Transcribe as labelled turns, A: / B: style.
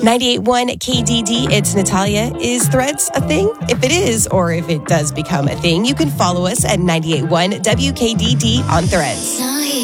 A: 98.1 KDD, it's Natalia. Is Threads a thing? If it is, or if it does become a thing, you can follow us at 98.1 WKDD on Threads.